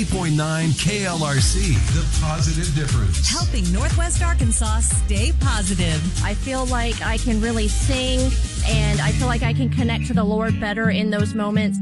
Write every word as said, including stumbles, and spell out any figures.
point nine K L R C, the positive difference. Helping Northwest Arkansas stay positive. I feel like I can really sing, and I feel like I can connect to the Lord better in those moments.